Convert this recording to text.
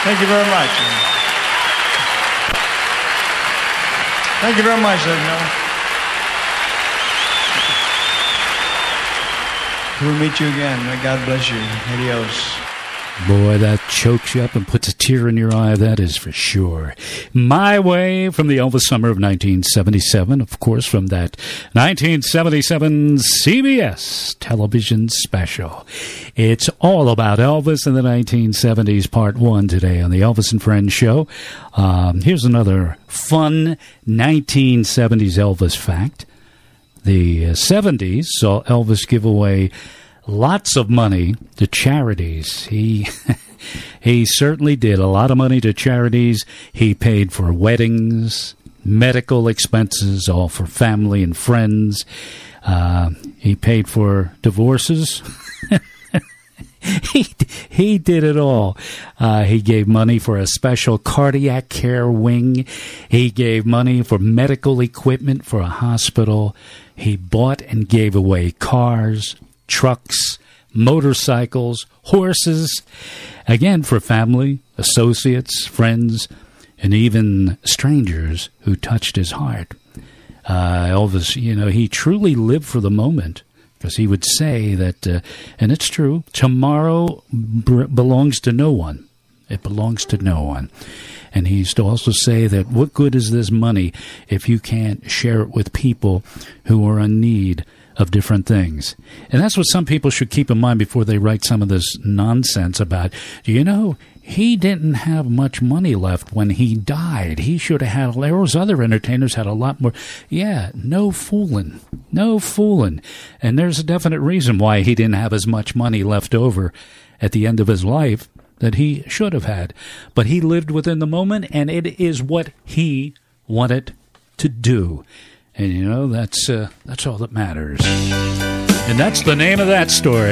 Thank you very much. Thank you very much, Miller. We'll meet you again. May God bless you. Adios. Boy, that chokes you up and puts a tear in your eye, that is for sure. My Way from the Elvis summer of 1977, of course, from that 1977 CBS television special. It's all about Elvis in the 1970s, part one today on the Elvis and Friends show. Here's another fun 1970s Elvis fact. The 70s saw Elvis give away lots of money to charities. He certainly did a lot of money to charities. He paid for weddings, medical expenses, all for family and friends. He paid for divorces. He did it all. He gave money for a special cardiac care wing. He gave money for medical equipment for a hospital. He bought and gave away cars, trucks, motorcycles, horses, again for family, associates, friends, and even strangers who touched his heart. Elvis, he truly lived for the moment, because he would say that, and it's true, tomorrow belongs to no one. It belongs to no one. And he used to also say that what good is this money if you can't share it with people who are in need of different things? And that's what some people should keep in mind before they write some of this nonsense about, he didn't have much money left when he died. He should have had, those other entertainers had a lot more. Yeah, no fooling. No fooling. And there's a definite reason why he didn't have as much money left over at the end of his life that he should have had. But he lived within the moment, and it is what he wanted to do. And, that's all that matters. And that's the name of that story.